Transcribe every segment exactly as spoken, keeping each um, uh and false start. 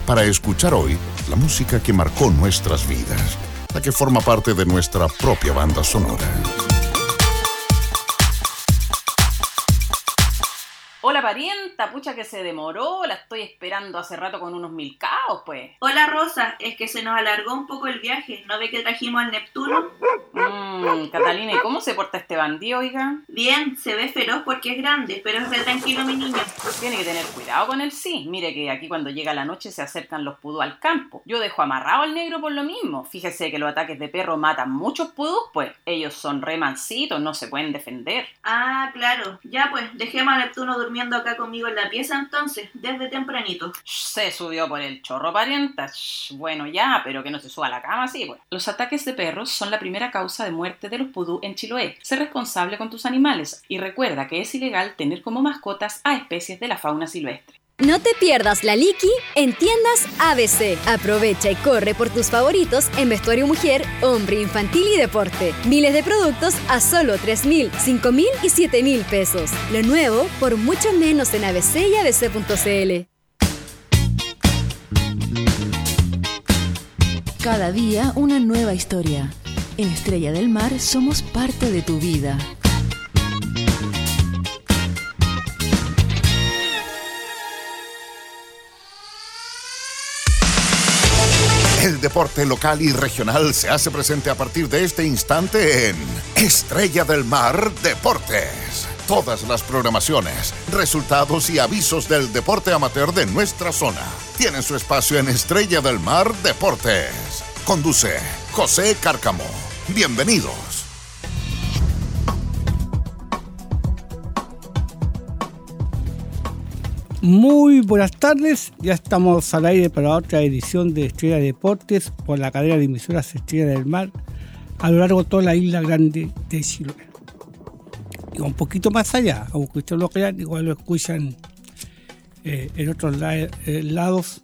para escuchar hoy la música que marcó nuestras vidas, la que forma parte de nuestra propia banda sonora. Hola parienta, pucha que se demoró, la estoy esperando hace rato con unos mil caos, pues. Hola Rosa, es que se nos alargó un poco el viaje, ¿no ve que trajimos al Neptuno? Mmm, Catalina, ¿y cómo se porta este bandido, oiga? Bien, se ve feroz porque es grande, pero es re tranquilo mi niño. Tiene que tener cuidado con él, sí. Mire que aquí cuando llega la noche se acercan los pudú al campo. Yo dejo amarrado al negro por lo mismo. Fíjese que los ataques de perro matan muchos pudús, pues. Ellos son re mansitos, no se pueden defender. Ah, claro. Ya pues, dejemos a Neptuno durmiendo acá conmigo en la pieza entonces, desde tempranito. Se subió por el chorro, parienta. Bueno, ya, pero que no se suba a la cama, sí, pues. Los ataques de perros son la primera causa de muerte de los pudú en Chiloé. Sé responsable con tus animales y recuerda que es ilegal tener como mascotas a especies de la fauna silvestre. No te pierdas la Liqui en tiendas A B C. Aprovecha y corre por tus favoritos en vestuario mujer, hombre, infantil y deporte. Miles de productos a solo tres mil, cinco mil y siete mil pesos. Lo nuevo por mucho menos en A B C y A B C punto C L. Cada día una nueva historia. En Estrella del Mar somos parte de tu vida. El deporte local y regional se hace presente a partir de este instante en Estrella del Mar Deportes. Todas las programaciones, resultados y avisos del deporte amateur de nuestra zona tienen su espacio en Estrella del Mar Deportes. Conduce José Cárcamo. Bienvenidos. Muy buenas tardes, ya estamos al aire para otra edición de Estrella Deportes por la cadena de emisoras Estrella del Mar a lo largo de toda la isla grande de Chiloé. Y un poquito más allá, aunque ustedes lo crean, igual lo escuchan eh, en otros la, eh, lados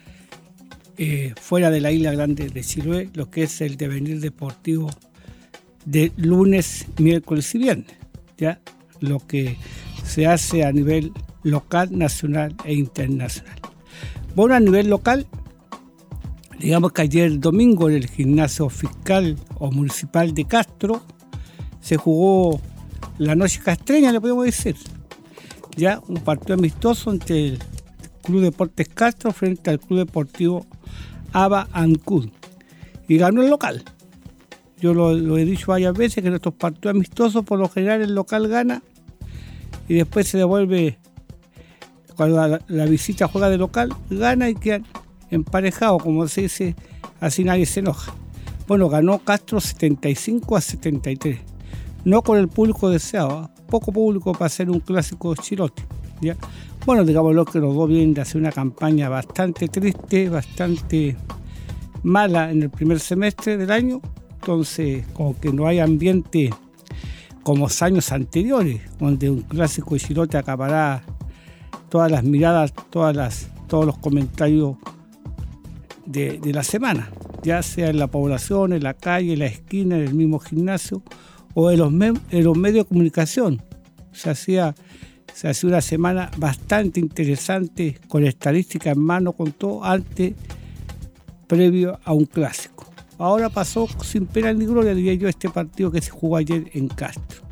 eh, fuera de la isla grande de Chiloé, lo que es el devenir deportivo de lunes, miércoles y viernes, ya lo que se hace a nivel local, nacional e internacional. Bueno, a nivel local, digamos que ayer domingo en el gimnasio fiscal o municipal de Castro se jugó la noche castreña, le podemos decir, ya un partido amistoso entre el Club Deportes Castro frente al Club Deportivo Aba Ancud y ganó el local. Yo lo, lo he dicho varias veces que en estos partidos amistosos por lo general el local gana y después se devuelve. Cuando la, la visita juega de local, gana y quedan emparejados, como se dice, así nadie se enoja. Bueno, ganó Castro setenta y cinco a setenta y tres. No con el público deseado, ¿eh? Poco público para hacer un clásico chilote, ¿ya? Bueno, digámoslo que los dos vienen de hacer una campaña bastante triste, bastante mala en el primer semestre del año. Entonces, como que no hay ambiente como los años anteriores, donde un clásico chilote acapará todas las miradas, todas las, todos los comentarios de, de la semana, ya sea en la población, en la calle, en la esquina, en el mismo gimnasio o en los, me, en los medios de comunicación. Se hacía, se hacía una semana bastante interesante, con estadísticas en mano, con todo, antes, previo a un clásico. Ahora pasó sin pena ni gloria, diría yo, este partido que se jugó ayer en Castro.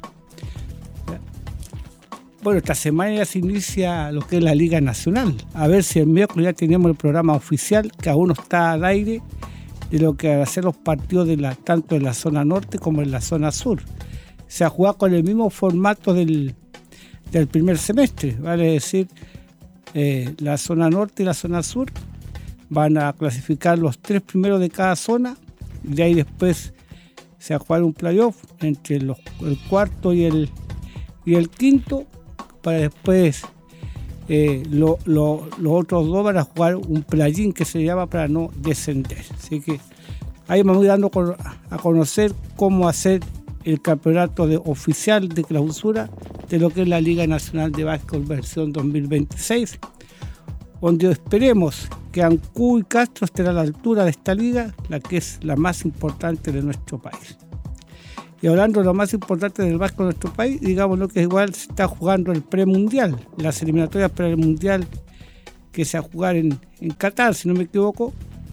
Bueno, esta semana ya se inicia lo que es la Liga Nacional. A ver si el miércoles ya tenemos el programa oficial, que aún no está al aire, de lo que van a ser los partidos de la, tanto en la zona norte como en la zona sur. Se ha jugado con el mismo formato del, del primer semestre, vale decir, eh, la zona norte y la zona sur van a clasificar los tres primeros de cada zona, y de ahí después se va a jugar un playoff entre los, el cuarto y el, y el quinto, para después eh, lo, lo, los otros dos van a jugar un play-in que se llama para no descender. Así que ahí me voy dando a conocer cómo hacer el campeonato de, oficial de clausura de lo que es la Liga Nacional de Básquetbol versión dos mil veintiséis, donde esperemos que Ancud y Castro estén a la altura de esta liga, la que es la más importante de nuestro país. Y hablando de lo más importante del básquet de nuestro país, digamos lo que igual se está jugando el premundial, las eliminatorias para el mundial que se va a jugar en, en Qatar, si no me equivoco,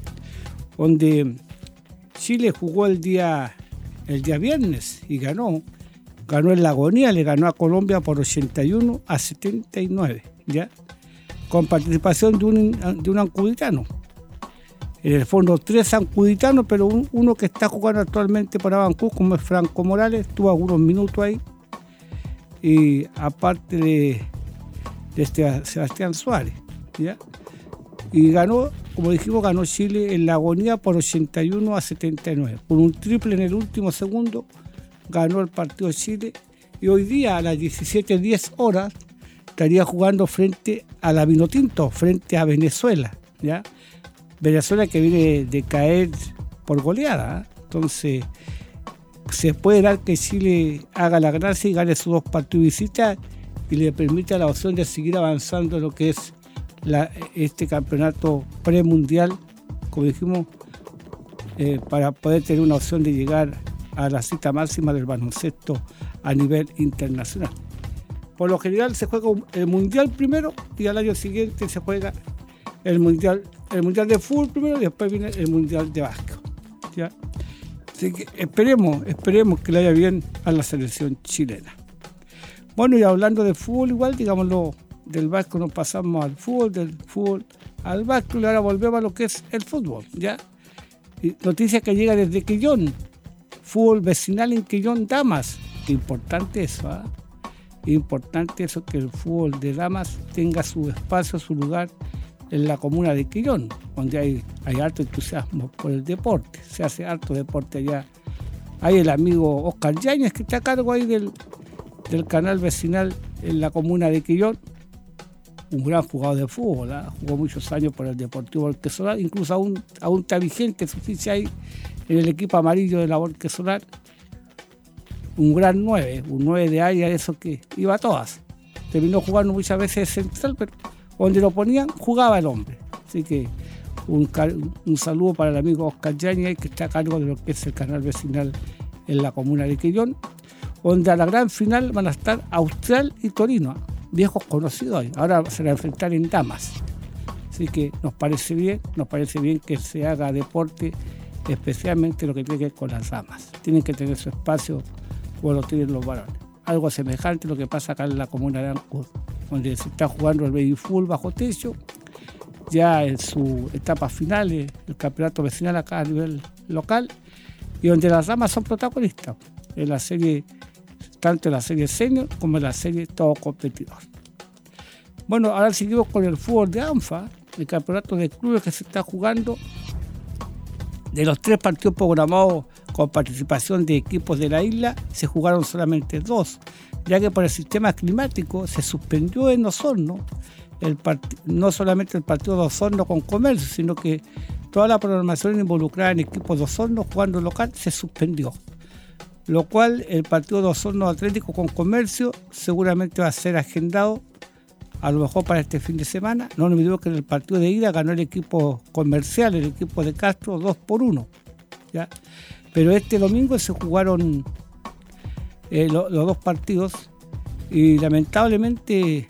donde Chile jugó el día, el día viernes y ganó. Ganó en la agonía, le ganó a Colombia por ochenta y uno a setenta y nueve, ¿ya? Con participación de un, de un ancuditano. En el fondo tres ancuditanos, pero un, uno que está jugando actualmente para Vancouver, como es Franco Morales, tuvo algunos minutos ahí. Y aparte de, de este Sebastián Suárez, ¿ya? Y ganó, como dijimos, ganó Chile en la agonía por ochenta y uno a setenta y nueve. Con un triple en el último segundo, ganó el partido de Chile. Y hoy día, a las diecisiete diez horas, estaría jugando frente a la Vinotinto, frente a Venezuela, ¿ya? Venezuela que viene de caer por goleada, ¿eh? Entonces se puede dar que Chile haga la gracia y gane sus dos partidos de visita y le permita la opción de seguir avanzando en lo que es la, este campeonato premundial, como dijimos, eh, para poder tener una opción de llegar a la cita máxima del baloncesto a nivel internacional. Por lo general se juega el mundial primero y al año siguiente se juega el mundial el mundial de fútbol primero y después viene el mundial de básquet, ¿ya? Así que esperemos, esperemos que le vaya bien a la selección chilena. Bueno, y hablando de fútbol igual, digámoslo, del básquet nos pasamos al fútbol, del fútbol al básquet y ahora volvemos a lo que es el fútbol, ¿ya? Y noticia que llega desde Quillón, fútbol vecinal en Quillón Damas, importante eso, ¿eh? Importante eso, que el fútbol de damas tenga su espacio, su lugar en la comuna de Quillón, donde hay, hay harto entusiasmo por el deporte, se hace harto deporte allá. Hay el amigo Oscar Yáñez que está a cargo ahí del, del canal vecinal en la comuna de Quillón, un gran jugador de fútbol, ¿eh? Jugó muchos años por el Deportivo Borque Solar, incluso aún, aún está vigente su ficha ahí en el equipo amarillo de la Borque Solar. Un gran nueve, un nueve de área, eso que iba a todas. Terminó jugando muchas veces central, pero donde lo ponían jugaba el hombre. Así que un, un saludo para el amigo Oscar Yáñez, que está a cargo de lo que es el canal vecinal en la comuna de Quillón, donde a la gran final van a estar Austral y Torino, viejos conocidos hoy. Ahora se van a enfrentar en damas. Así que nos parece bien, nos parece bien que se haga deporte, especialmente lo que tiene que ver con las damas. Tienen que tener su espacio como lo tienen los varones. Algo semejante a lo que pasa acá en la comuna de Ancud, donde se está jugando el baby full bajo techo, ya en su etapa final, el campeonato vecinal acá a nivel local, y donde las damas son protagonistas en la serie, tanto en la serie senior como en la serie todo competidor. Bueno, ahora seguimos con el fútbol de ANFA, el campeonato de clubes que se está jugando. De los tres partidos programados con participación de equipos de la isla, se jugaron solamente dos, ya que por el sistema climático se suspendió en Osorno, el part- no solamente el partido de Osorno con Comercio, sino que toda la programación involucrada en equipos de Osorno jugando local se suspendió, lo cual el partido de Osorno Atlético con Comercio seguramente va a ser agendado a lo mejor para este fin de semana. No me olvido que en el partido de ida ganó el equipo comercial, el equipo de Castro, dos por uno, ¿ya? Pero este domingo se jugaron eh, lo, los dos partidos y lamentablemente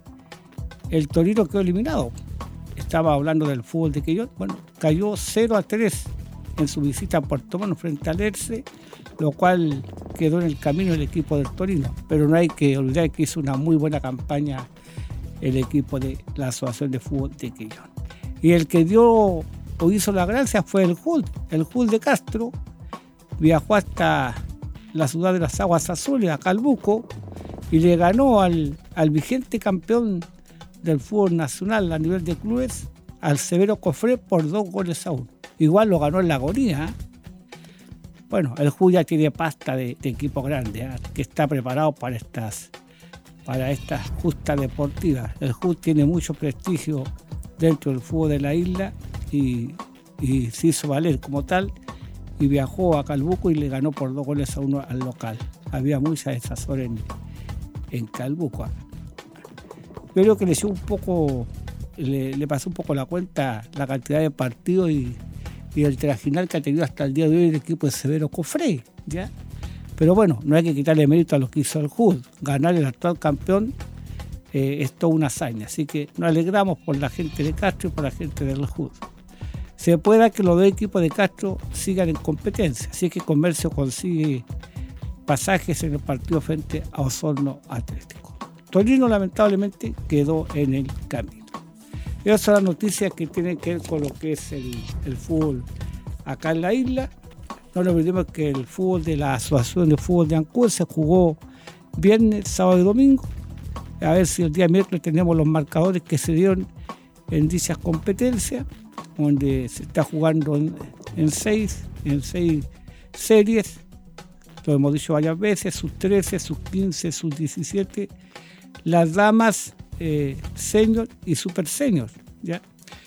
el Torino quedó eliminado. Estaba hablando del fútbol de Quillón. Bueno, cayó cero a tres en su visita a Puerto Montt frente al Erce, lo cual quedó en el camino del equipo del Torino. Pero no hay que olvidar que hizo una muy buena campaña el equipo de la Asociación de Fútbol de Quillón. Y el que dio o hizo la gracia fue el J U L, el J U L de Castro. Viajó hasta la ciudad de las Aguas Azules, a Calbuco, y le ganó al, al vigente campeón del fútbol nacional a nivel de clubes, al Severo Cofré, por dos goles a uno. Igual lo ganó en la agonía, ¿eh? Bueno, el J U L ya tiene pasta de, de equipo grande, ¿eh? Que está preparado para estas, para estas justas deportivas. El J U L tiene mucho prestigio dentro del fútbol de la isla y, y se hizo valer como tal, y viajó a Calbuco y le ganó por dos goles a uno al local. Había mucha desazón en, en Calbuco. Yo creo que le dio un poco, le, le pasó un poco la cuenta la cantidad de partidos y, y el trajinal que ha tenido hasta el día de hoy el equipo de Severo Cofré, ¿ya? Pero bueno, no hay que quitarle mérito a lo que hizo el J U D, ganar el actual campeón eh, es toda una hazaña. Así que nos alegramos por la gente de Castro y por la gente del Rejud. Se puede que los dos equipos de Castro sigan en competencia, así que Comercio consigue pasajes en el partido frente a Osorno Atlético. Torino lamentablemente quedó en el camino. Esas son las noticias que tienen que ver con lo que es el, el fútbol acá en la isla. No nos olvidemos que el fútbol de la Asociación de Fútbol de Ancud se jugó viernes, sábado y domingo. A ver si el día miércoles tenemos los marcadores que se dieron en dichas competencias, donde se está jugando en, en, seis, en seis series, lo hemos dicho varias veces, sus trece, sus quince, sus diecisiete, las damas eh, senior y super senior, ¿ya?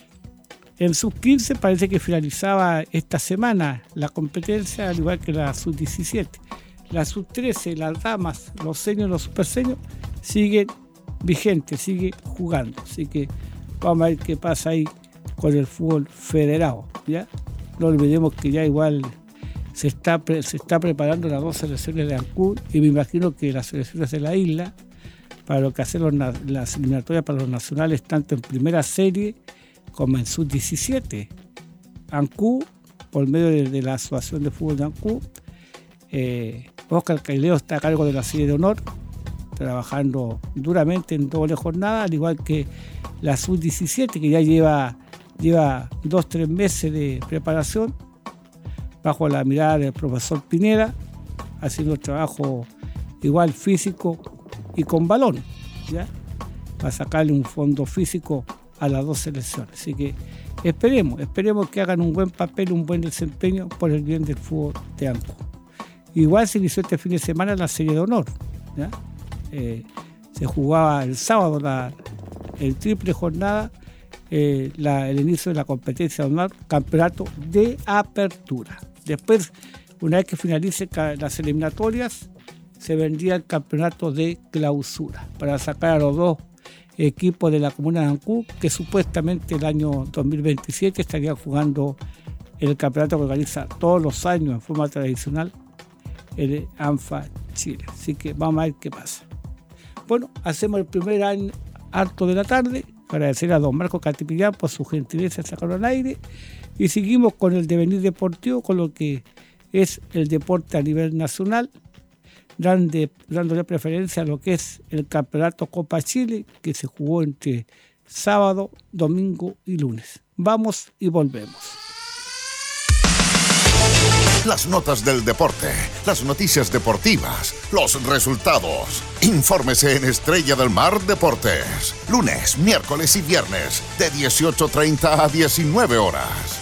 En sub quince parece que finalizaba esta semana la competencia, al igual que la sub diecisiete. La sub trece, las damas, los senior y los super senior siguen vigentes, siguen jugando, así que vamos a ver qué pasa ahí con el fútbol federado, ¿ya? No olvidemos que ya igual se está, pre, se está preparando las dos selecciones de Ancud y me imagino que las selecciones de la isla para lo que hacen los, las eliminatorias para los nacionales tanto en primera serie como en sub diecisiete. Ancud, por medio de, de la Asociación de Fútbol de Ancud, eh, Oscar Caileo está a cargo de la serie de honor, trabajando duramente en doble jornada, al igual que la sub diecisiete, que ya lleva, lleva dos, tres meses de preparación, bajo la mirada del profesor Pineda, haciendo trabajo igual físico y con balón, ¿ya? Para sacarle un fondo físico a las dos selecciones. Así que esperemos, esperemos que hagan un buen papel, un buen desempeño por el bien del fútbol de Ancud. Igual se inició este fin de semana la serie de honor, ¿ya? Eh, se jugaba el sábado la, el triple jornada, eh, la, el inicio de la competencia de honor, campeonato de apertura. Después, una vez que finalice las eliminatorias, se vendría el campeonato de clausura para sacar a los dos equipos de la comuna de Ancud, que supuestamente el año dos mil veintisiete estarían jugando el campeonato que organiza todos los años en forma tradicional el ANFA Chile. Así que vamos a ver qué pasa. Bueno, hacemos el primer año harto de la tarde. Agradecer a don Marco Catipillán por su gentileza de sacarlo al aire. Y seguimos con el devenir deportivo, con lo que es el deporte a nivel nacional, dando, dándole preferencia a lo que es el campeonato Copa Chile, que se jugó entre sábado, domingo y lunes. Vamos y volvemos. Las notas del deporte, las noticias deportivas, los resultados. Infórmese en Estrella del Mar Deportes. Lunes, miércoles y viernes de dieciocho treinta a diecinueve horas.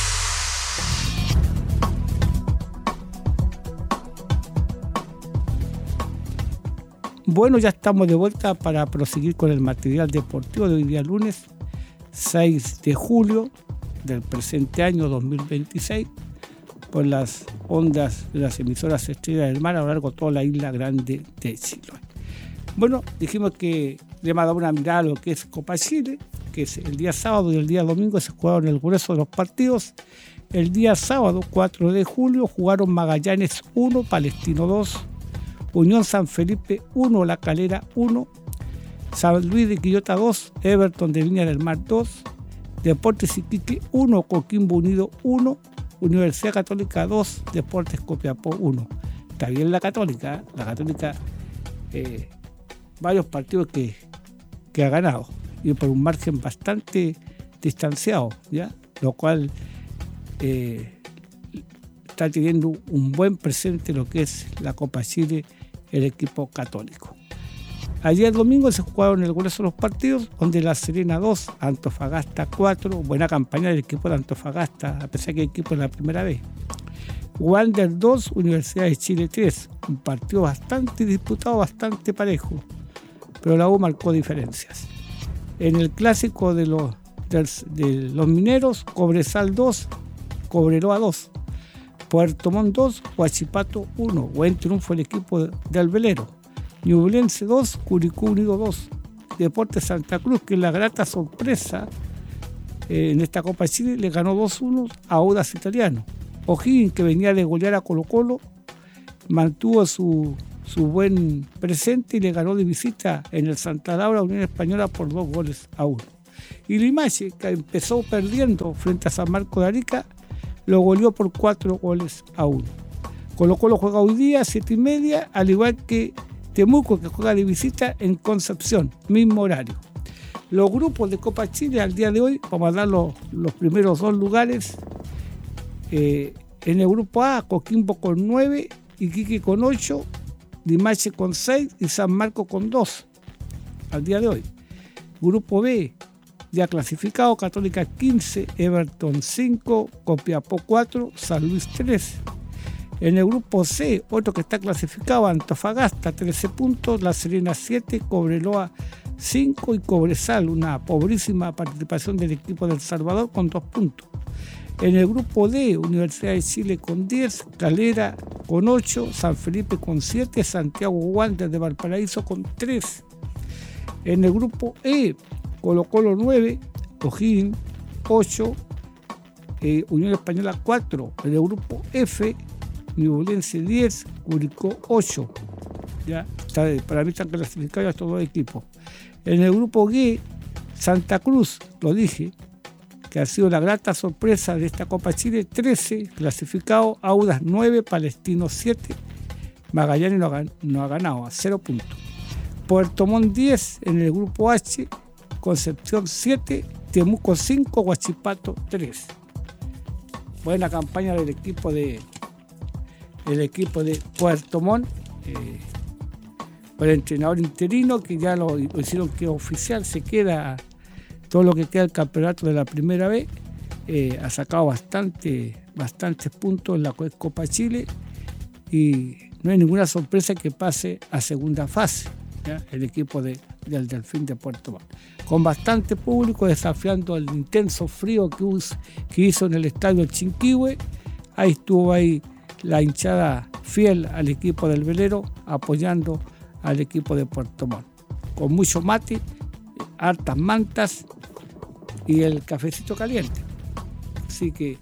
Bueno, ya estamos de vuelta para proseguir con el material deportivo de hoy día lunes seis de julio del presente año dos mil veintiséis. Por las ondas de las emisoras Estrella del Mar a lo largo de toda la isla grande de Chiloé. Bueno, dijimos que le hemos dado una mirada a lo que es Copa Chile, que es el día sábado y el día domingo se jugaron el grueso de los partidos. El día sábado, cuatro de julio, jugaron Magallanes uno, Palestino dos, Unión San Felipe uno, La Calera uno, San Luis de Quillota dos, Everton de Viña del Mar dos, Deportes Iquique uno, Coquimbo Unido uno, Universidad Católica dos, Deportes Copiapó uno. Está bien la Católica, ¿eh? La Católica, eh, varios partidos que, que ha ganado y por un margen bastante distanciado, ¿ya? Lo cual eh, está teniendo un buen presente lo que es la Copa Chile, el equipo católico. Ayer domingo se jugaron el grueso de los partidos, donde La Serena dos, Antofagasta cuatro, buena campaña del equipo de Antofagasta, a pesar que el equipo es la primera vez. Wander dos, Universidad de Chile tres, un partido bastante disputado, bastante parejo, pero la U marcó diferencias. En el clásico de los, de, de los mineros, Cobresal dos, Cobreloa dos, Puerto Montt dos, Huachipato uno, buen triunfo el equipo del velero. Ñublense dos, Curicó Unido dos, Deportes Santa Cruz, que es la grata sorpresa eh, en esta Copa Chile, le ganó dos uno a Audax Italiano. O'Higgins, que venía de golear a Colo Colo, mantuvo su, su buen presente y le ganó de visita en el Santa Laura a Unión Española por dos goles a uno. Y Limache, que empezó perdiendo frente a San Marcos de Arica, lo goleó por cuatro goles a uno. Colo Colo juega hoy día a siete y media, al igual que Temuco, que juega de visita en Concepción, mismo horario. Los grupos de Copa Chile al día de hoy, vamos a dar los, los primeros dos lugares. Eh, en el grupo A, Coquimbo con nueve, Iquique con ocho, Limache con seis y San Marcos con dos al día de hoy. Grupo B, ya clasificado, Católica quince, Everton cinco, Copiapó cuatro, San Luis tres. En el grupo C, otro que está clasificado, Antofagasta trece puntos, La Serena siete, Cobreloa cinco y Cobresal, una pobrísima participación del equipo de El Salvador con dos puntos. En el grupo D, Universidad de Chile con diez, Calera con ocho, San Felipe con siete, Santiago Wanderers de Valparaíso con tres. En el grupo E, Colo Colo nueve, O'Higgins ocho, eh, Unión Española cuatro. En el grupo F, Ñublense diez, Curicó ocho. Ya, está, para mí están clasificados estos dos equipos. En el grupo G, Santa Cruz, lo dije, que ha sido la grata sorpresa de esta Copa Chile, trece clasificados, Audax nueve, Palestino siete, Magallanes no ha, no ha ganado, a cero puntos. Puerto Montt diez en el grupo H, Concepción siete, Temuco cinco, Huachipato tres. Buena campaña del equipo de el equipo de Puerto Montt, eh, por el entrenador interino, que ya lo, lo hicieron que oficial, se queda todo lo que queda del campeonato de la primera vez, eh, ha sacado bastante, bastantes puntos en la Copa Chile y no hay ninguna sorpresa que pase a segunda fase, ¿ya? El equipo de, del Delfín de Puerto Montt. Con bastante público desafiando el intenso frío que, us, que hizo en el estadio Chinquihue. Ahí estuvo ahí la hinchada fiel al equipo del velero apoyando al equipo de Puerto Montt. Con mucho mate, hartas mantas y el cafecito caliente. Así que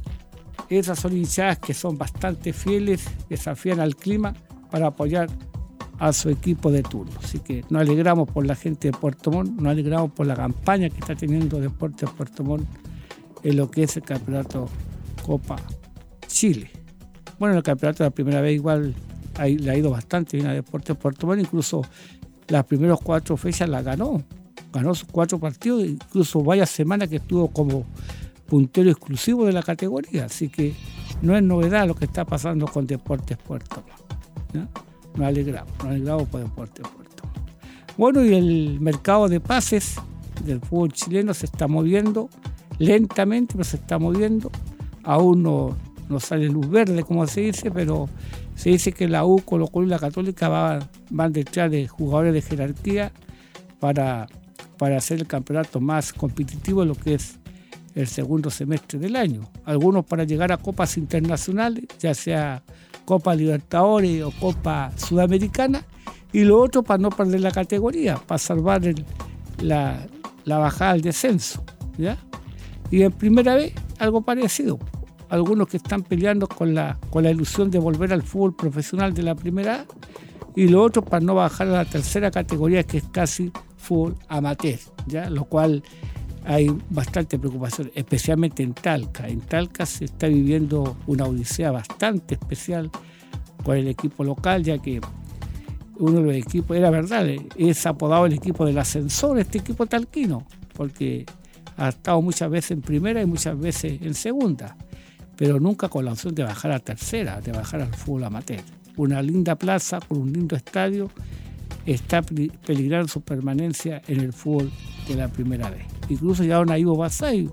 esas son hinchadas que son bastante fieles, desafían al clima para apoyar a su equipo de turno. Así que nos alegramos por la gente de Puerto Montt, nos alegramos por la campaña que está teniendo Deportes Puerto Montt en lo que es el campeonato Copa Chile. Bueno, en el campeonato de la primera vez igual ahí le ha ido bastante bien a Deportes Puerto Montt, incluso las primeras cuatro fechas la ganó, ganó sus cuatro partidos, incluso varias semanas que estuvo como puntero exclusivo de la categoría, así que no es novedad lo que está pasando con Deportes Puerto Montt, ¿no? Nos alegramos, nos alegramos por Deportes Puerto Montt. Bueno, y el mercado de pases del fútbol chileno se está moviendo lentamente, pero se está moviendo, aún no, no sale luz verde, como se dice, pero se dice que la U, Colo Colo y la Católica va, van detrás de jugadores de jerarquía para, para hacer el campeonato más competitivo en lo que es el segundo semestre del año. Algunos para llegar a copas internacionales, ya sea Copa Libertadores o Copa Sudamericana, y lo otro para no perder la categoría, para salvar el, la, la bajada al descenso, ¿ya? Y en primera vez algo parecido. Algunos que están peleando con la, con la ilusión de volver al fútbol profesional de la primera A, y lo otro para no bajar a la tercera categoría, que es casi fútbol amateur, ¿ya? Lo cual hay bastante preocupación, especialmente en Talca. En Talca se está viviendo una odisea bastante especial con el equipo local, ya que uno de los equipos, era verdad, es apodado el equipo del ascensor, este equipo talquino, porque ha estado muchas veces en primera y muchas veces en segunda, pero nunca con la opción de bajar a tercera, de bajar al fútbol amateur. Una linda plaza con un lindo estadio, está peligrando su permanencia en el fútbol de la primera vez. Incluso llegaron a Ivo Basay,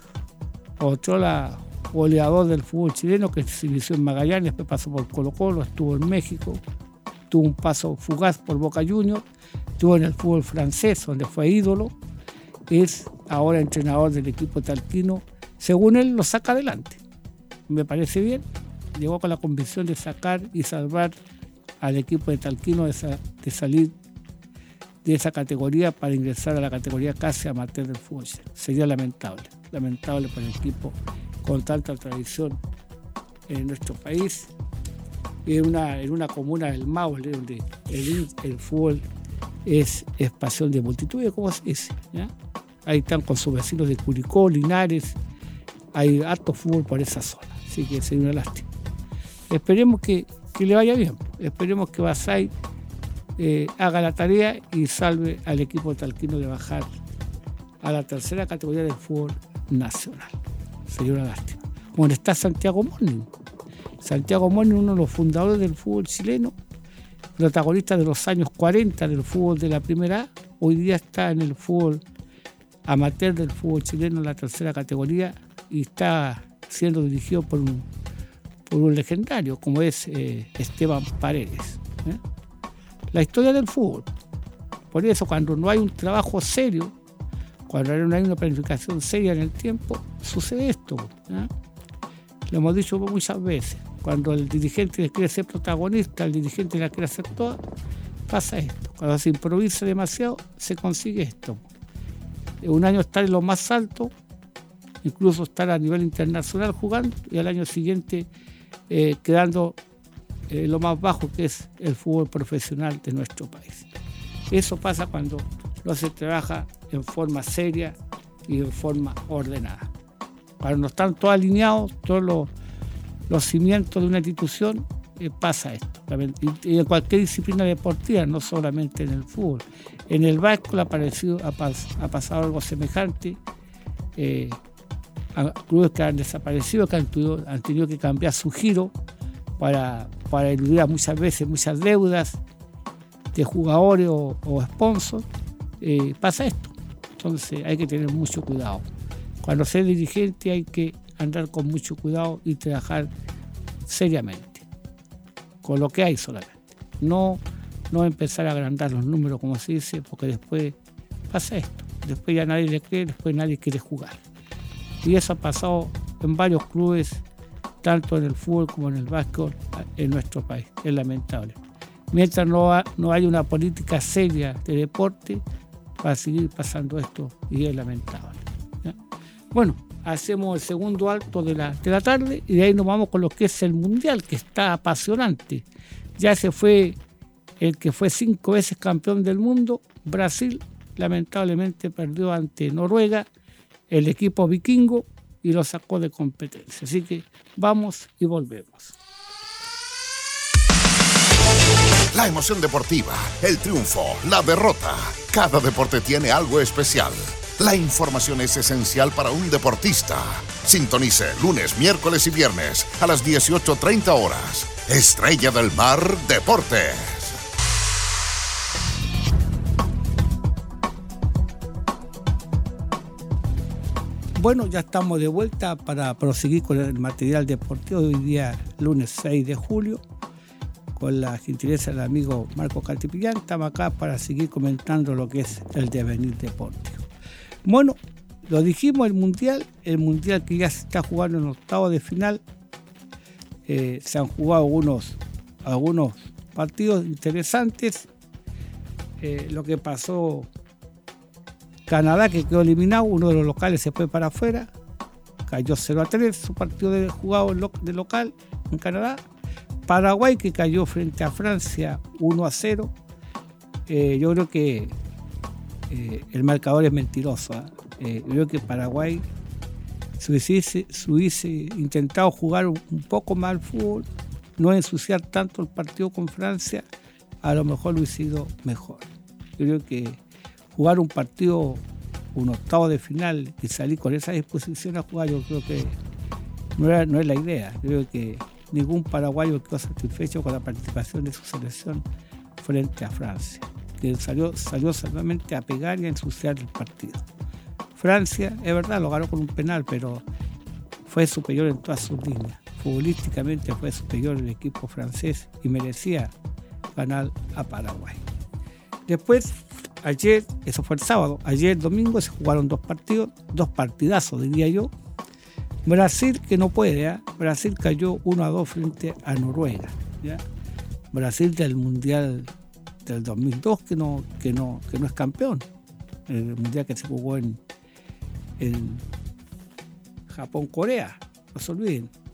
otro la goleador del fútbol chileno, que se inició en Magallanes, después pasó por Colo Colo, estuvo en México, tuvo un paso fugaz por Boca Juniors, estuvo en el fútbol francés, donde fue ídolo, es ahora entrenador del equipo talquino. Según él, lo saca adelante. Me parece bien, llegó con la convicción de sacar y salvar al equipo de talquino de, sa- de salir de esa categoría para ingresar a la categoría casi amateur del fútbol. Sería lamentable, lamentable para el equipo con tanta tradición en nuestro país en una, en una comuna del Maule, donde el, el fútbol es, es pasión de multitudes, como se dice, ¿ya? Ahí están con sus vecinos de Curicó, Linares, hay harto fútbol por esa zona, así que sería una lástima. Esperemos que, que le vaya bien, esperemos que Basay eh, haga la tarea y salve al equipo talquino de bajar a la tercera categoría del fútbol nacional. Sería una lástima. Bueno, está Santiago Morning. Santiago Morning, uno de los fundadores del fútbol chileno, protagonista de los años cuarenta del fútbol de la primera A, hoy día está en el fútbol amateur del fútbol chileno en la tercera categoría y está siendo dirigido por un, por un legendario como es eh, Esteban Paredes. ¿eh? La historia del fútbol. Por eso, cuando no hay un trabajo serio, cuando no hay una planificación seria en el tiempo, sucede esto. ¿eh? Lo hemos dicho muchas veces. Cuando el dirigente quiere ser protagonista, el dirigente la quiere hacer toda, pasa esto. Cuando se improvisa demasiado, se consigue esto. Un año estar en lo más alto, incluso estar a nivel internacional jugando, y al año siguiente eh, quedando eh, lo más bajo, que es el fútbol profesional de nuestro país. Eso pasa cuando no se trabaja en forma seria y en forma ordenada. Cuando no están todos alineados, todos los, los cimientos de una institución, eh, pasa esto. Y, y en cualquier disciplina deportiva, no solamente en el fútbol. En el básquetbol ha, parecido, ha, pas, ha pasado algo semejante. Eh, clubes que han desaparecido, que han, tuido, han tenido que cambiar su giro para, para eludir muchas veces muchas deudas de jugadores o, o sponsors. Eh, pasa esto. Entonces hay que tener mucho cuidado. Cuando se es dirigente hay que andar con mucho cuidado y trabajar seriamente, con lo que hay solamente. No, no empezar a agrandar los números, como se dice, porque después pasa esto. Después ya nadie le cree, después nadie quiere jugar. Y eso ha pasado en varios clubes, tanto en el fútbol como en el básquetbol en nuestro país. Es lamentable. Mientras no, ha, no haya una política seria de deporte, va a seguir pasando esto y es lamentable. ¿ya? Bueno, hacemos el segundo alto de la, de la tarde y de ahí nos vamos con lo que es el Mundial, que está apasionante. Ya se fue el que fue cinco veces campeón del mundo, Brasil, lamentablemente perdió ante Noruega, el equipo vikingo, y lo sacó de competencia. Así que vamos y volvemos. La emoción deportiva, el triunfo, la derrota. Cada deporte tiene algo especial. La información es esencial para un deportista. Sintonice lunes, miércoles y viernes a las dieciocho treinta horas. Estrella del Mar Deportes. Bueno, ya estamos de vuelta para proseguir con el material deportivo de hoy día, lunes seis de julio. Con la gentileza del amigo Marco Cantipillán, estamos acá para seguir comentando lo que es el devenir deportivo. Bueno, lo dijimos, el Mundial, el Mundial que ya se está jugando en octavos de final. Eh, se han jugado algunos, algunos partidos interesantes. Eh, lo que pasó, Canadá, que quedó eliminado, uno de los locales se fue para afuera, cayó cero a tres su partido de jugado de local en Canadá. Paraguay, que cayó frente a Francia uno a cero. Eh, yo creo que eh, el marcador es mentiroso. ¿eh? Eh, yo creo que Paraguay, si hubiese, si hubiese intentado jugar un, un poco más al fútbol, no ensuciar tanto el partido con Francia, a lo mejor lo hubiese sido mejor. Yo creo que jugar un partido, un octavo de final y salir con esa disposición a jugar, yo creo que no, era, no es la idea. Yo creo que ningún paraguayo quedó satisfecho con la participación de su selección frente a Francia, que salió, salió solamente a pegar y a ensuciar el partido. Francia, es verdad, lo ganó con un penal, pero fue superior en todas sus líneas. Futbolísticamente fue superior el equipo francés y merecía ganar a Paraguay. Después, ayer, eso fue el sábado, ayer domingo se jugaron dos partidos, dos partidazos diría yo. Brasil, que no puede, ¿eh? Brasil cayó uno a dos frente a Noruega. ¿ya? Brasil del Mundial del dos mil dos, que no, que no, que no es campeón. El Mundial que se jugó en, en Japón-Corea, no se olviden.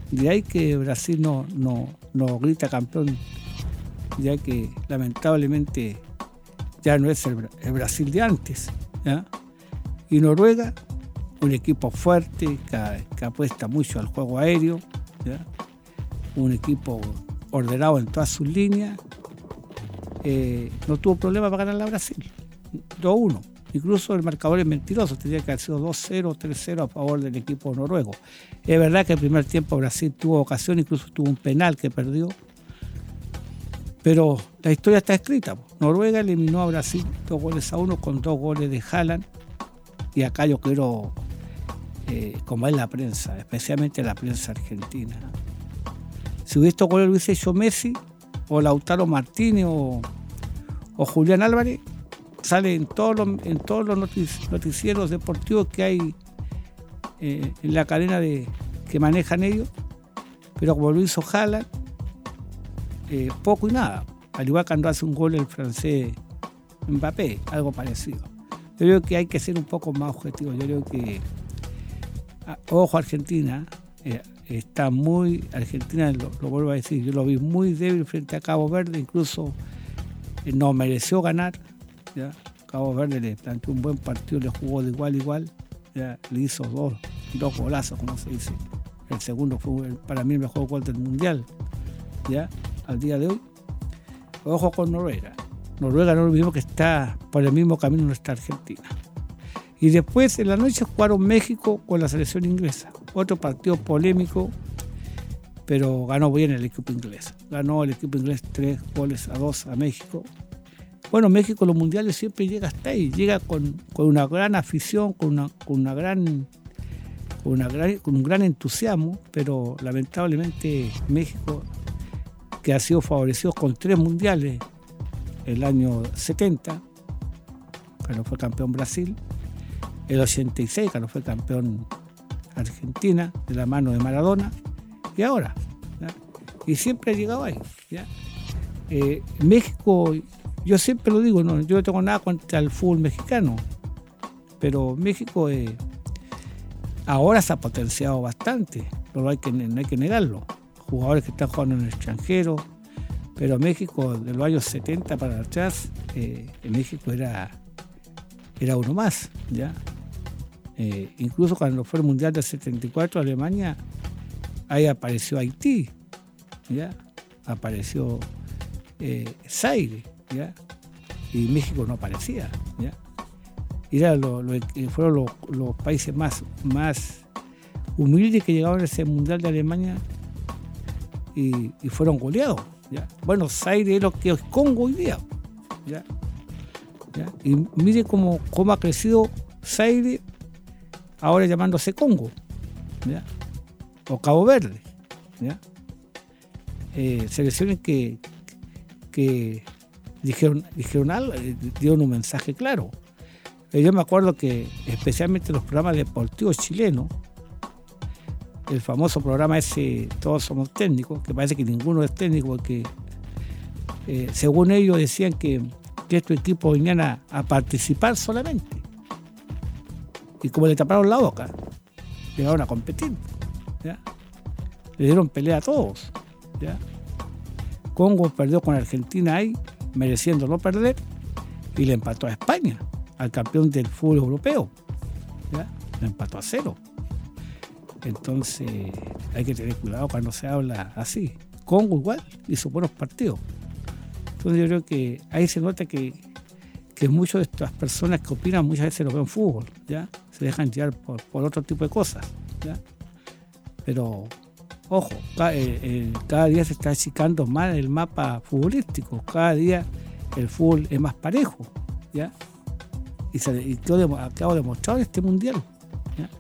De ahí que Brasil no, no, no grita campeón, ya que lamentablemente ya no es el, el Brasil de antes, ¿ya? Y Noruega, un equipo fuerte que, que apuesta mucho al juego aéreo, ¿ya? Un equipo ordenado en todas sus líneas, eh, no tuvo problema para ganar a Brasil, dos uno. Incluso el marcador es mentiroso, tendría que haber sido dos cero, tres cero a favor del equipo noruego. Es verdad que el primer tiempo Brasil tuvo ocasión, incluso tuvo un penal que perdió, pero la historia está escrita. Noruega eliminó a Brasil dos goles a uno con dos goles de Haaland, y acá yo quiero, eh, como es la prensa, especialmente la prensa argentina, si hubiese goles lo hubiese hecho Messi, o Lautaro Martínez, o, o Julián Álvarez, sale en todos los, en todos los notic- noticieros deportivos que hay eh, en la cadena de, que manejan ellos, pero como lo hizo Haaland, eh, poco y nada, al igual que cuando hace un gol el francés Mbappé, algo parecido. Yo creo que hay que ser un poco más objetivo. Yo creo que, a, ojo, Argentina, eh, está muy, Argentina, lo, lo vuelvo a decir, yo lo vi muy débil frente a Cabo Verde, incluso eh, no mereció ganar. ¿Ya? Cabo Verde le planteó un buen partido, le jugó de igual a igual, ¿ya? Le hizo dos, dos golazos, como se dice. El segundo fue para mí el mejor gol del Mundial, ¿ya? Al día de hoy. Ojo con Noruega. Noruega no es lo mismo que está por el mismo camino nuestra Argentina. Y después en la noche jugaron México con la selección inglesa. Otro partido polémico, pero ganó bien el equipo inglés. Ganó el equipo inglés tres goles a dos a México. Bueno, México en los mundiales siempre llega hasta ahí, llega con, con una gran afición, con, una, con, una gran, con, una gran, con un gran entusiasmo, pero lamentablemente México, que ha sido favorecido con tres mundiales, el año setenta, cuando fue campeón Brasil, el ochenta y seis, cuando fue campeón Argentina, de la mano de Maradona, y ahora, ¿ya? Y siempre ha llegado ahí, ¿ya? Eh, México... Yo siempre lo digo, no, yo no tengo nada contra el fútbol mexicano, pero México eh, ahora se ha potenciado bastante, no hay que, no hay que negarlo. Jugadores que están jugando en el extranjero, pero México de los años setenta para atrás, eh, en México era, era uno más, ¿ya? Eh, incluso cuando fue el Mundial del setenta y cuatro Alemania, ahí apareció Haití, ¿ya? Apareció eh, Zaire, ¿ya? Y México no aparecía, ¿ya? Y era lo, lo, fueron los, los países más, más humildes que llegaron a ese Mundial de Alemania y, y fueron goleados, ¿ya? Bueno, Zaire es lo que es Congo hoy día, ¿ya? ¿Ya? Y mire cómo, cómo ha crecido Zaire, ahora llamándose Congo, ¿ya? O Cabo Verde, ¿ya? Eh, selecciones que, que dijeron, dijeron algo, dieron un mensaje claro. Yo me acuerdo que especialmente los programas deportivos chilenos, el famoso programa ese Todos Somos Técnicos, que parece que ninguno es técnico, porque eh, según ellos decían que, que estos equipos venían a, a participar solamente. Y como le taparon la boca, llegaron a competir, ¿ya? Le dieron pelea a todos, ¿ya? Congo perdió con Argentina ahí, mereciendo no perder, y le empató a España, al campeón del fútbol europeo, ¿ya? Le empató a cero. Entonces hay que tener cuidado cuando se habla así. Congo igual hizo buenos partidos. Entonces yo creo que ahí se nota que, que muchas de estas personas que opinan muchas veces no ven fútbol, ¿ya? Se dejan llevar por, por otro tipo de cosas, ¿ya? Pero ojo, cada, eh, eh, cada día se está achicando más el mapa futbolístico, cada día el fútbol es más parejo, ¿ya? Y, se, y quedó, ha quedado demostrado en este mundial, ¿ya?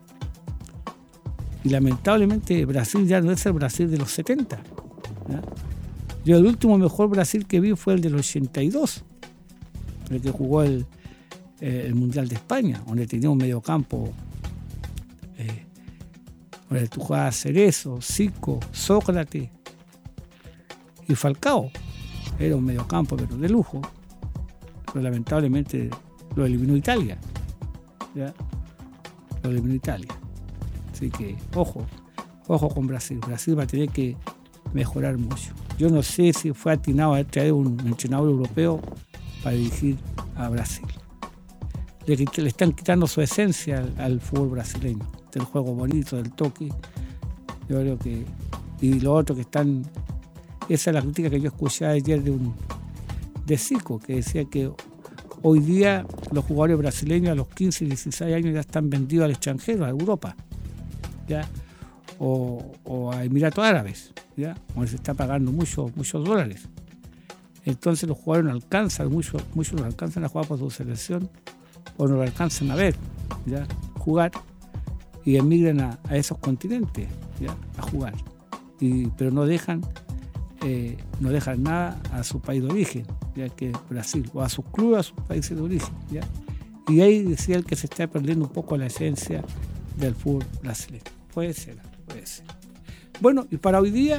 Y lamentablemente Brasil ya no es el Brasil de los setenta, ¿ya? Yo el último mejor Brasil que vi fue el del ochenta y dos, el que jugó el, eh, el Mundial de España, donde tenía un mediocampo eh, donde tú jugabas Cerezo, Zico, Sócrates y Falcao. Era un mediocampo pero de lujo, pero lamentablemente lo eliminó Italia, ¿ya? Lo eliminó Italia. Así que, ojo, Ojo con Brasil. Brasil va a tener que mejorar mucho. Yo no sé si fue atinado a traer un entrenador europeo para dirigir a Brasil. Le, le están quitando su esencia al, al fútbol brasileño, del juego bonito, del toque. Yo creo que... Y lo otro que están... Esa es la crítica que yo escuché ayer de un de Zico, que decía que hoy día los jugadores brasileños a los quince, dieciséis años ya están vendidos al extranjero, a Europa, ¿ya? O, o a Emiratos Árabes, ¿ya? Donde se está pagando muchos muchos dólares. Entonces los jugadores no alcanzan, muchos, muchos no alcanzan a jugar por su selección o no lo alcanzan a ver, ¿ya? Jugar y emigran a, a esos continentes, ¿ya? A jugar. Y, pero no dejan, eh, no dejan nada a su país de origen, ya que es Brasil, o a sus clubes, a sus países de origen, ¿ya? Y ahí decía el que se está perdiendo un poco la esencia del fútbol brasileño. Puede ser, puede ser. Bueno, y para hoy día,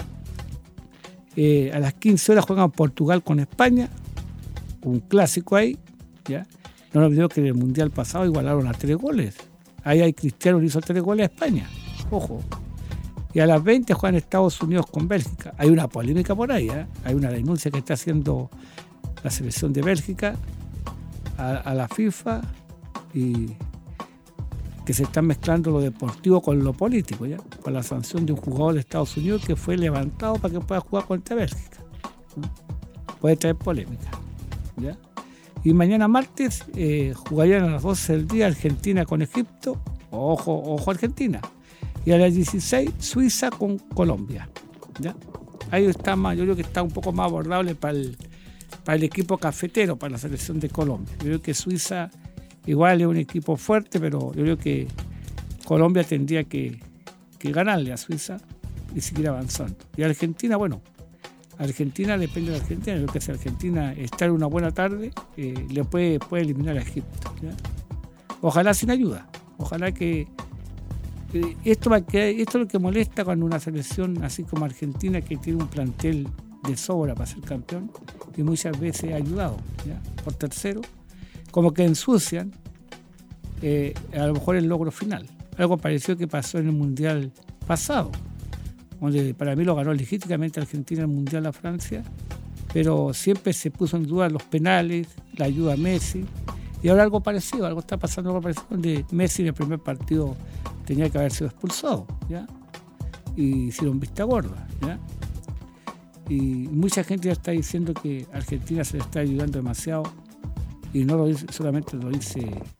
eh, a las quince horas juegan Portugal con España, un clásico ahí, ¿ya? No nos olvidemos que en el Mundial pasado igualaron a tres goles. Ahí hay Cristiano que hizo tres goles a España, ojo. Y a las veinte juegan Estados Unidos con Bélgica. Hay una polémica por ahí, ¿eh? Hay una denuncia que está haciendo la selección de Bélgica a, a la FIFA y que se están mezclando lo deportivo con lo político, ¿ya? Con la sanción de un jugador de Estados Unidos que fue levantado para que pueda jugar contra Bélgica, ¿no? Puede traer polémica, ¿ya? Y mañana martes eh, jugarían a las doce del día Argentina con Egipto, ojo, ojo Argentina. Y a las dieciséis, Suiza con Colombia, ¿ya? Ahí está más, yo creo que está un poco más abordable para el, para el equipo cafetero, para la selección de Colombia. Yo creo que Suiza igual es un equipo fuerte, pero yo creo que Colombia tendría que, que ganarle a Suiza y seguir avanzando. Y Argentina, bueno, Argentina depende de Argentina. Yo creo que si Argentina está en una buena tarde, eh, le puede, puede eliminar a Egipto, ¿ya? Ojalá sin ayuda, ojalá que Esto, va a quedar, esto es lo que molesta cuando una selección así como Argentina, que tiene un plantel de sobra para ser campeón y muchas veces ha ayudado, ¿ya? Por tercero, como que ensucian eh, a lo mejor el logro final. Algo parecido que pasó en el Mundial pasado, donde para mí lo ganó legítimamente Argentina el Mundial a Francia, pero siempre se puso en duda los penales, la ayuda a Messi, y ahora algo parecido, algo está pasando algo parecido, donde Messi en el primer partido tenía que haber sido expulsado, ¿ya? Y hicieron vista gorda, ¿ya? Y mucha gente ya está diciendo que Argentina se le está ayudando demasiado, y no lo dice, solamente lo dice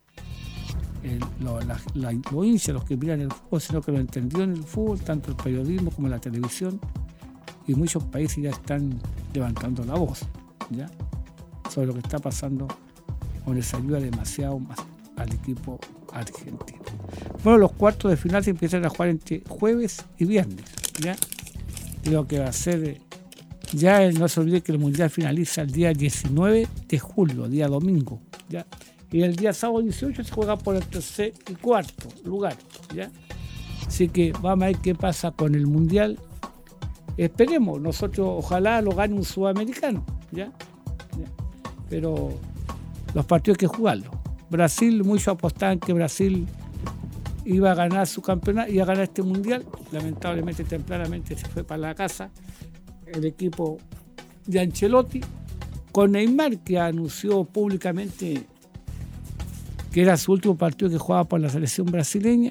el, lo, la, la, los hinchas, los que miran el fútbol, sino que lo entendió en el fútbol, tanto el periodismo como la televisión, y muchos países ya están levantando la voz, ¿ya? Sobre lo que está pasando, o les ayuda demasiado más al equipo argentino. Bueno, los cuartos de final se empiezan a jugar entre jueves y viernes, ¿ya? Lo que va a ser, ya no se olvide que el Mundial finaliza el día diecinueve de julio, día domingo, ¿ya? Y el día sábado dieciocho se juega por el tercer y cuarto lugar, ¿ya? Así que vamos a ver qué pasa con el Mundial. Esperemos, nosotros ojalá lo gane un sudamericano, ¿ya? ¿ya? Pero los partidos hay que jugarlos. Brasil, muchos apostaban que Brasil iba a ganar su campeonato, iba a ganar este mundial. Lamentablemente, tempranamente se fue para la casa el equipo de Ancelotti, con Neymar, que anunció públicamente que era su último partido que jugaba por la selección brasileña.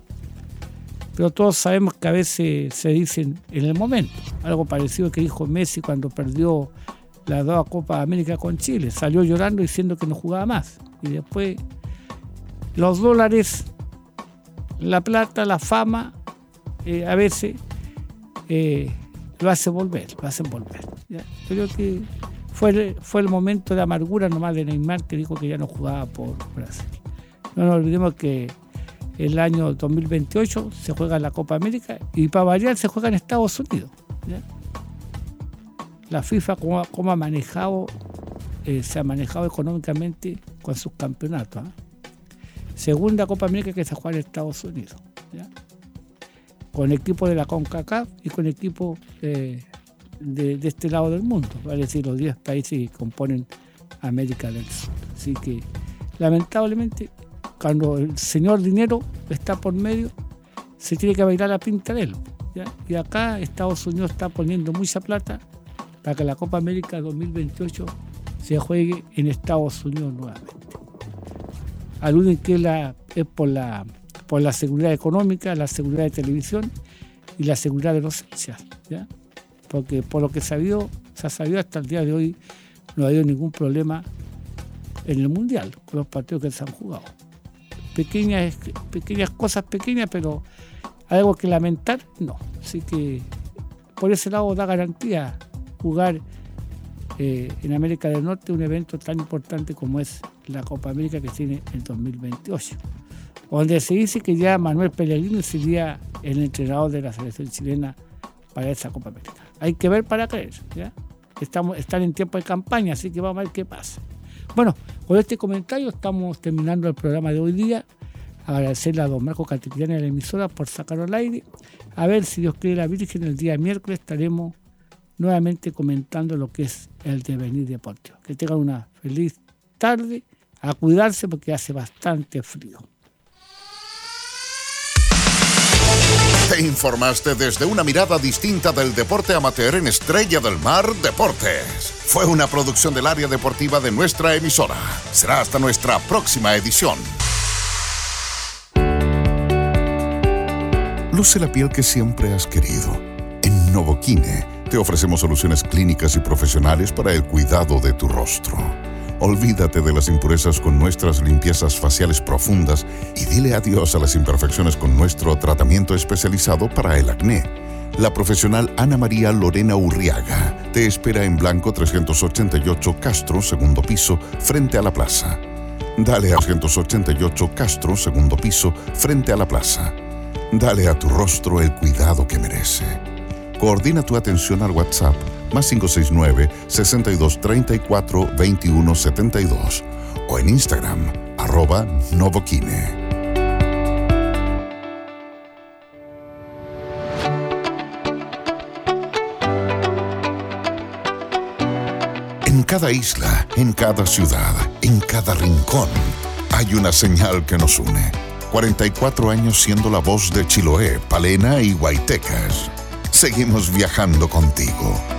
Pero todos sabemos que a veces se dicen en el momento, algo parecido que dijo Messi cuando perdió las dos Copas de América con Chile. Salió llorando diciendo que no jugaba más. Y después los dólares, la plata, la fama, eh, a veces eh, lo hace volver, lo hacen volver. ¿ya? Creo que fue, fue el momento de amargura nomás de Neymar, que dijo que ya no jugaba por Brasil. No nos olvidemos que el año dos mil veintiocho se juega la Copa América y para variar se juega en Estados Unidos. ¿ya? La FIFA, como, como ha manejado, eh, se ha manejado económicamente con sus campeonatos. ¿eh? Segunda Copa América que se juega en Estados Unidos, ¿ya? Con equipos de la CONCACAF y con equipos eh, de, de este lado del mundo, vale decir, los diez países que componen América del Sur. Así que, lamentablemente, cuando el señor dinero está por medio, se tiene que bailar la pinta de él. ¿ya? Y acá Estados Unidos está poniendo mucha plata para que la Copa América dos mil veintiocho se juegue en Estados Unidos nuevamente. Aluden que la, es por la, por la seguridad económica, la seguridad de televisión y la seguridad de los hinchas, ¿ya? Porque por lo que sabido, se ha sabido hasta el día de hoy, no ha habido ningún problema en el Mundial con los partidos que se han jugado. Pequeñas, pequeñas cosas pequeñas, pero algo que lamentar, no. Así que por ese lado da garantía jugar eh, en América del Norte un evento tan importante como es la Copa América que tiene el dos mil veintiocho, donde se dice que ya Manuel Pellegrini sería el entrenador de la selección chilena para esa Copa América. Hay que ver para creer, ¿ya? Estamos, están en tiempo de campaña, así que vamos a ver qué pasa. Bueno, con este comentario estamos terminando el programa de hoy día. Agradecerle a don Marco Catripiani de la emisora por sacarlo al aire. A ver si Dios quiere la Virgen, el día miércoles estaremos nuevamente comentando lo que es el devenir deportivo. Que tengan una feliz tarde, a cuidarse porque hace bastante frío. Te informaste desde una mirada distinta del deporte amateur en Estrella del Mar Deportes. Fue una producción del área deportiva de nuestra emisora. Será hasta nuestra próxima edición. Luce la piel que siempre has querido. En Novoquine te ofrecemos soluciones clínicas y profesionales para el cuidado de tu rostro. Olvídate de las impurezas con nuestras limpiezas faciales profundas y dile adiós a las imperfecciones con nuestro tratamiento especializado para el acné. La profesional Ana María Lorena Urriaga te espera en Blanco trescientos ochenta y ocho Castro, segundo piso, frente a la plaza. Dale a trescientos ochenta y ocho Castro, segundo piso, frente a la plaza. Dale a tu rostro el cuidado que merece. Coordina tu atención al WhatsApp más cinco seis nueve, sesenta y dos treinta y cuatro, veintiuno setenta y dos o en Instagram, arroba Novoquine. En cada isla, en cada ciudad, en cada rincón, hay una señal que nos une. cuarenta y cuatro años siendo la voz de Chiloé, Palena y Guaytecas. Seguimos viajando contigo.